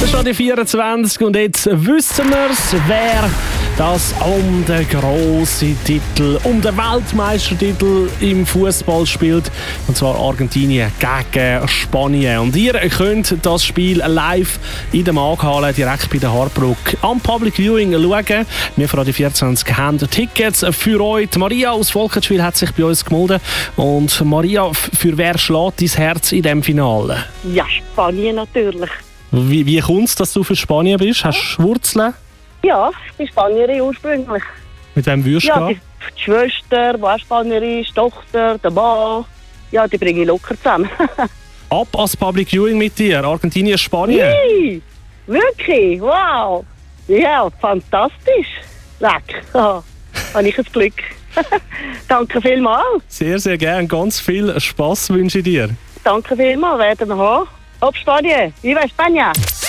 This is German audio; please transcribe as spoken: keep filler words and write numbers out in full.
Das ist Radio vierundzwanzig und jetzt wissen wir es, wer das um den grossen Titel, um den Weltmeistertitel im Fußball spielt. Und zwar Argentinien gegen Spanien. Und ihr könnt das Spiel live in der Maghalle direkt bei der Harbruck am Public Viewing schauen. Wir von Radio vierundzwanzig haben Tickets für euch. Die Maria aus Volkenschwil hat sich bei uns gemeldet. Und Maria, für wer schlägt dein Herz in diesem Finale? Ja, Spanien natürlich. Wie, wie kommt es, dass du für Spanien bist? Hast du Wurzeln? Ja, ich bin Spanierin ursprünglich. Mit wem würdest du Ja, gehen? die, die Schwester, die auch Spanierin ist, die Tochter, der Mann. Ja, die bringe ich locker zusammen. Ab als Public Viewing mit dir. Argentinien, Spanien. Hey, wirklich? Wow. Ja, fantastisch. Leck. Oh, habe ich ein Glück. Danke vielmals. Sehr, sehr gerne. Ganz viel Spass wünsche ich dir. Danke vielmals. Werden wir haben. Auf Spanien. Viva España.